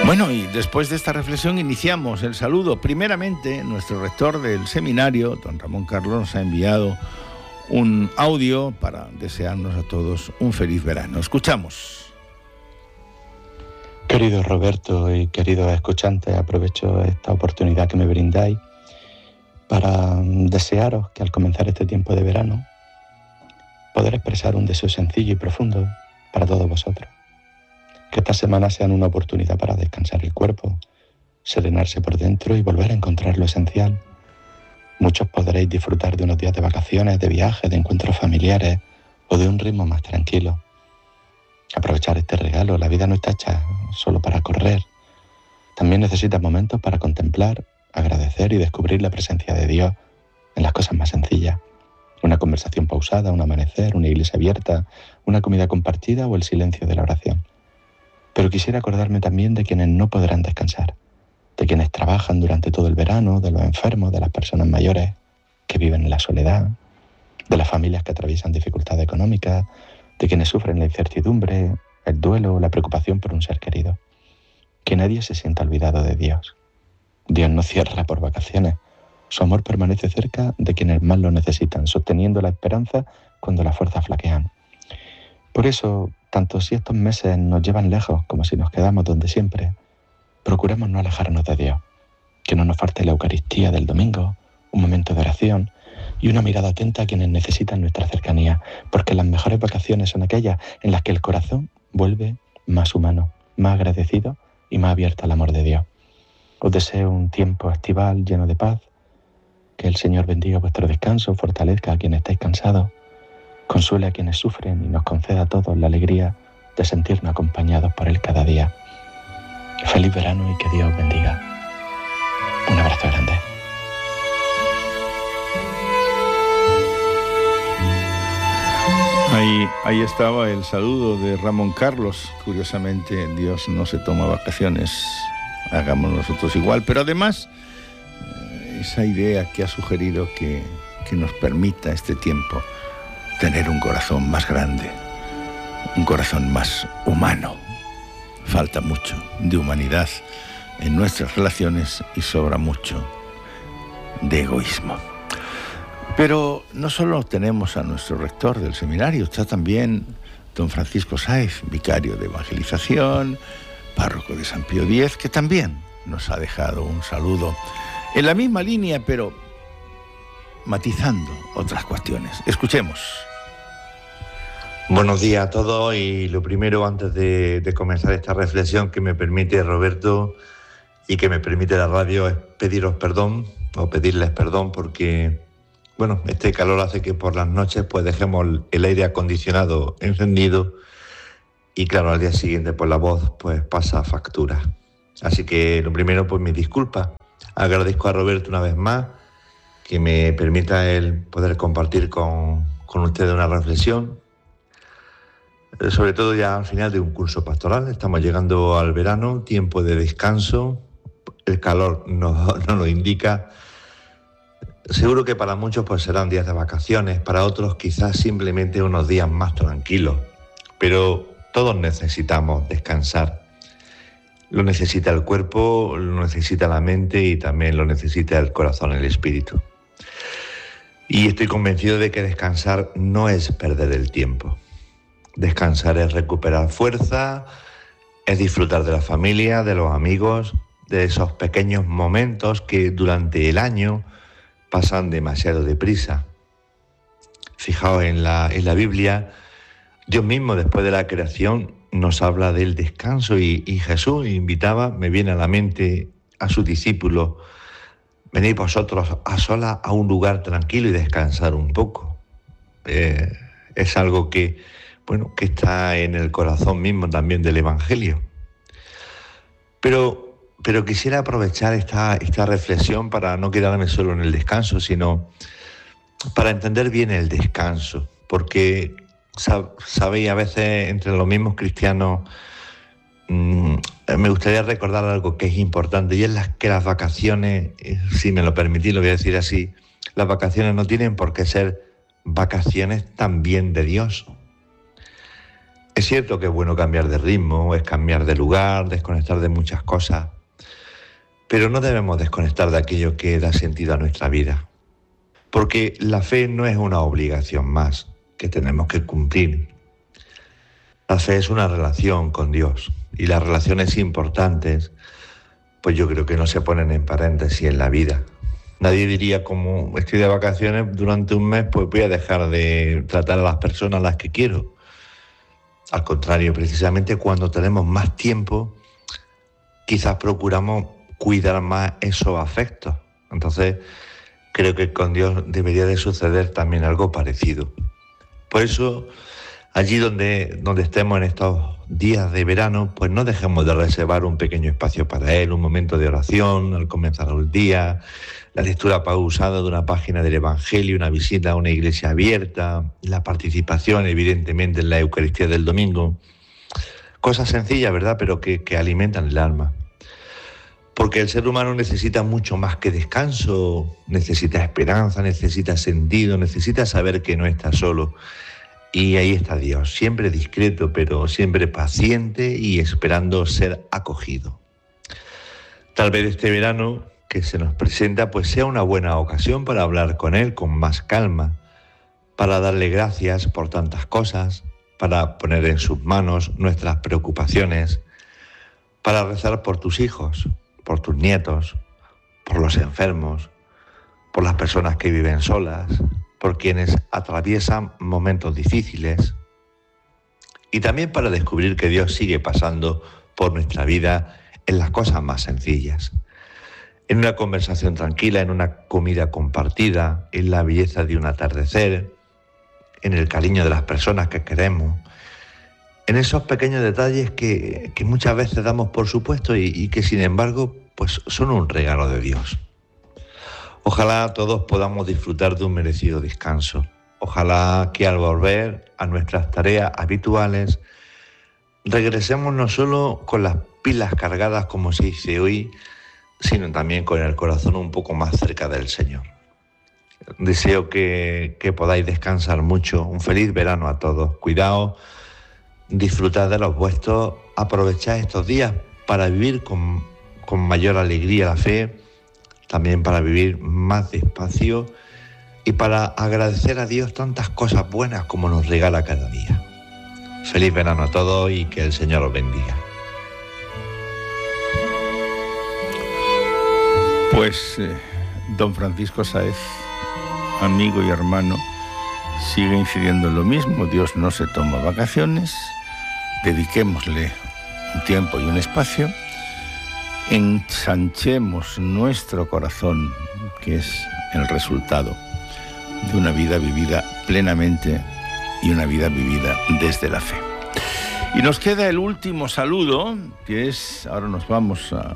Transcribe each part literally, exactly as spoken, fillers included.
Bueno, y después de esta reflexión iniciamos el saludo. Primeramente, nuestro rector del seminario, don Ramón Carlos, nos ha enviado un audio para desearnos a todos un feliz verano. Escuchamos. Querido Roberto y queridos escuchantes, aprovecho esta oportunidad que me brindáis para desearos que al comenzar este tiempo de verano poder expresar un deseo sencillo y profundo para todos vosotros. Que estas semanas sean una oportunidad para descansar el cuerpo, serenarse por dentro y volver a encontrar lo esencial. Muchos podréis disfrutar de unos días de vacaciones, de viajes, de encuentros familiares o de un ritmo más tranquilo. Aprovechar este regalo. La vida no está hecha solo para correr. También necesita momentos para contemplar, agradecer y descubrir la presencia de Dios en las cosas más sencillas. Una conversación pausada, un amanecer, una iglesia abierta, una comida compartida o el silencio de la oración. Pero quisiera acordarme también de quienes no podrán descansar, de quienes trabajan durante todo el verano, de los enfermos, de las personas mayores que viven en la soledad, de las familias que atraviesan dificultades económicas, de quienes sufren la incertidumbre, el duelo, la preocupación por un ser querido. Que nadie se sienta olvidado de Dios. Dios no cierra por vacaciones. Su amor permanece cerca de quienes más lo necesitan, sosteniendo la esperanza cuando las fuerzas flaquean. Por eso, tanto si estos meses nos llevan lejos como si nos quedamos donde siempre, procuremos no alejarnos de Dios. Que no nos falte la Eucaristía del domingo, un momento de oración y una mirada atenta a quienes necesitan nuestra cercanía, porque las mejores vacaciones son aquellas en las que el corazón vuelve más humano, más agradecido y más abierto al amor de Dios. Os deseo un tiempo estival lleno de paz, que el Señor bendiga vuestro descanso, fortalezca a quienes estáis cansados, consuele a quienes sufren y nos conceda a todos la alegría de sentirnos acompañados por Él cada día. Feliz verano y que Dios os bendiga. Un abrazo grande. Ahí, ahí estaba el saludo de Ramón Carlos. Curiosamente, Dios no se toma vacaciones, hagamos nosotros igual, pero además esa idea que ha sugerido que, que nos permita este tiempo tener un corazón más grande, un corazón más humano. Falta mucho de humanidad en nuestras relaciones y sobra mucho de egoísmo. Pero no solo tenemos a nuestro rector del seminario, está también don Francisco Sáez, vicario de evangelización, párroco de San Pío X, que también nos ha dejado un saludo en la misma línea, pero matizando otras cuestiones. Escuchemos. Buenos días a todos y lo primero, antes de, de comenzar esta reflexión que me permite Roberto y que me permite la radio, es pediros perdón o pedirles perdón porque, bueno, este calor hace que por las noches pues dejemos el aire acondicionado encendido y claro, al día siguiente pues la voz pues pasa factura. Así que lo primero pues mis disculpas. Agradezco a Roberto una vez más que me permita el poder compartir con, con ustedes una reflexión. Sobre todo ya al final de un curso pastoral, estamos llegando al verano, tiempo de descanso, el calor nos, nos lo indica. Seguro que para muchos pues serán días de vacaciones, para otros quizás simplemente unos días más tranquilos, pero todos necesitamos descansar. Lo necesita el cuerpo, lo necesita la mente y también lo necesita el corazón, el espíritu. Y estoy convencido de que descansar no es perder el tiempo. Descansar es recuperar fuerza, es disfrutar de la familia, de los amigos, de esos pequeños momentos que durante el año pasan demasiado deprisa. Fijaos en la, en la Biblia, Dios mismo después de la creación nos habla del descanso y, y Jesús invitaba, me viene a la mente a sus discípulos, venid vosotros a solas a un lugar tranquilo y descansar un poco. Eh, es algo que Bueno, que está en el corazón mismo también del Evangelio. Pero, pero quisiera aprovechar esta, esta reflexión para no quedarme solo en el descanso, sino para entender bien el descanso. Porque, sabéis, a veces entre los mismos cristianos mmm, me gustaría recordar algo que es importante, y es la, que las vacaciones, si me lo permitís, lo voy a decir así, las vacaciones no tienen por qué ser vacaciones también de Dios. Es cierto que es bueno cambiar de ritmo, es cambiar de lugar, desconectar de muchas cosas, pero no debemos desconectar de aquello que da sentido a nuestra vida, porque la fe no es una obligación más que tenemos que cumplir. La fe es una relación con Dios, y las relaciones importantes, pues yo creo que no se ponen en paréntesis en la vida. Nadie diría, como estoy de vacaciones durante un mes, pues voy a dejar de tratar a las personas a las que quiero. Al contrario, precisamente cuando tenemos más tiempo, quizás procuramos cuidar más esos afectos. Entonces, creo que con Dios debería de suceder también algo parecido. Por eso, allí donde, donde estemos en estos días de verano, pues no dejemos de reservar un pequeño espacio para Él, un momento de oración al comenzar el día, la lectura pausada de una página del Evangelio, una visita a una iglesia abierta, la participación evidentemente en la Eucaristía del domingo. Cosas sencillas, ¿verdad?, pero que, que alimentan el alma. Porque el ser humano necesita mucho más que descanso, necesita esperanza, necesita sentido, necesita saber que no está solo. Y ahí está Dios, siempre discreto, pero siempre paciente y esperando ser acogido. Tal vez este verano que se nos presenta pues sea una buena ocasión para hablar con Él con más calma, para darle gracias por tantas cosas, para poner en sus manos nuestras preocupaciones, para rezar por tus hijos, por tus nietos, por los enfermos, por las personas que viven solas, por quienes atraviesan momentos difíciles, y también para descubrir que Dios sigue pasando por nuestra vida en las cosas más sencillas, en una conversación tranquila, en una comida compartida, en la belleza de un atardecer, en el cariño de las personas que queremos, en esos pequeños detalles que, que muchas veces damos por supuesto y, y que sin embargo pues son un regalo de Dios. Ojalá todos podamos disfrutar de un merecido descanso. Ojalá que al volver a nuestras tareas habituales regresemos no solo con las pilas cargadas, como se dice hoy, sino también con el corazón un poco más cerca del Señor. Deseo que, que podáis descansar mucho. Un feliz verano a todos. Cuidaos, disfrutad de los vuestros, aprovechad estos días para vivir con, con mayor alegría la fe, también para vivir más despacio y para agradecer a Dios tantas cosas buenas como nos regala cada día. Feliz verano a todos y que el Señor os bendiga. Pues eh, don Francisco Sáez, amigo y hermano, sigue incidiendo en lo mismo. Dios no se toma vacaciones, dediquémosle un tiempo y un espacio, ensanchemos nuestro corazón, que es el resultado de una vida vivida plenamente y una vida vivida desde la fe. Y nos queda el último saludo, que es, ahora nos vamos a,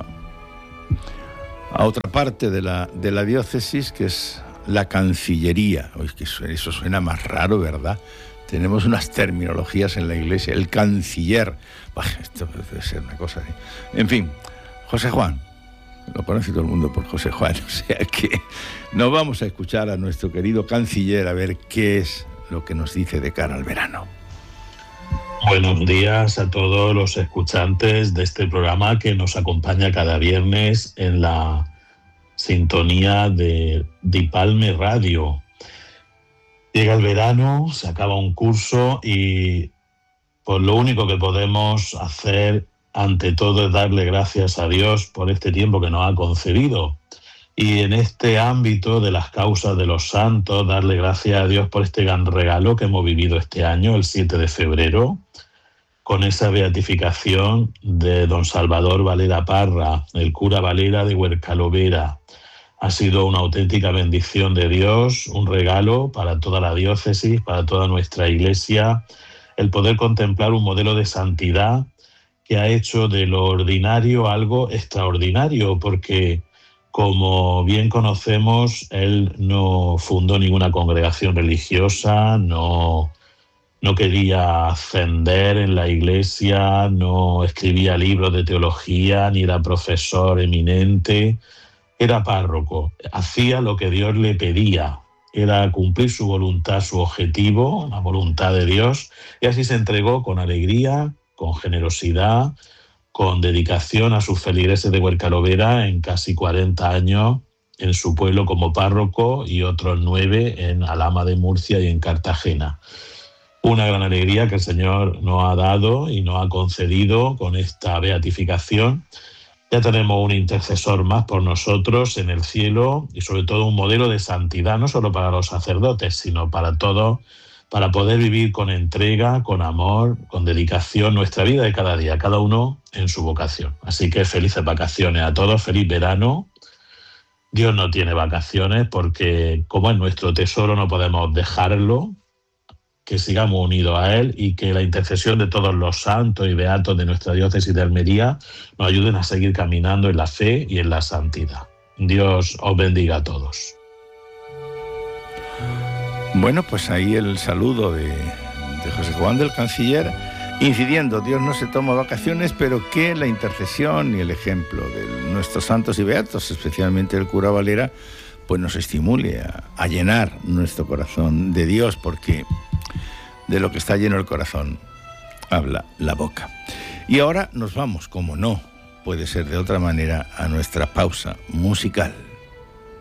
a otra parte de la, de la diócesis, que es la Cancillería. Oye, que eso suena más raro, ¿verdad? Tenemos unas terminologías en la Iglesia, el canciller. Bah, esto debe ser una cosa así. En fin, José Juan, lo conoce todo el mundo por José Juan, o sea que nos vamos a escuchar a nuestro querido canciller a ver qué es lo que nos dice de cara al verano. Buenos días a todos los escuchantes de este programa que nos acompaña cada viernes en la sintonía de Dipalme Radio. Llega el verano, se acaba un curso y pues lo único que podemos hacer ante todo es darle gracias a Dios por este tiempo que nos ha concedido. Y en este ámbito de las causas de los santos, darle gracias a Dios por este gran regalo que hemos vivido este año, el siete de febrero, con esa beatificación de don Salvador Valera Parra, el cura Valera de Huercalovera. Ha sido una auténtica bendición de Dios, un regalo para toda la diócesis, para toda nuestra iglesia, el poder contemplar un modelo de santidad que ha hecho de lo ordinario algo extraordinario, porque como bien conocemos, él no fundó ninguna congregación religiosa, no, no quería ascender en la iglesia, no escribía libros de teología, ni era profesor eminente, era párroco, hacía lo que Dios le pedía era cumplir su voluntad, su objetivo, la voluntad de Dios, y así se entregó con alegría, con generosidad, con dedicación a sus feligreses de Huercalovera en casi cuarenta años en su pueblo como párroco y otros nueve en Alhama de Murcia y en Cartagena. Una gran alegría que el Señor nos ha dado y nos ha concedido con esta beatificación. Ya tenemos un intercesor más por nosotros en el cielo y sobre todo un modelo de santidad, no solo para los sacerdotes, sino para todos, para poder vivir con entrega, con amor, con dedicación nuestra vida de cada día, cada uno en su vocación. Así que felices vacaciones a todos, feliz verano. Dios no tiene vacaciones porque como es nuestro tesoro no podemos dejarlo, que sigamos unidos a Él y que la intercesión de todos los santos y beatos de nuestra diócesis de Almería nos ayuden a seguir caminando en la fe y en la santidad. Dios os bendiga a todos. Bueno, pues ahí el saludo de, de José Juan del Canciller, incidiendo, Dios no se toma vacaciones, pero que la intercesión y el ejemplo de nuestros santos y beatos, especialmente el cura Valera, pues nos estimule a, a llenar nuestro corazón de Dios, porque de lo que está lleno el corazón habla la boca. Y ahora nos vamos, como no puede ser de otra manera, a nuestra pausa musical.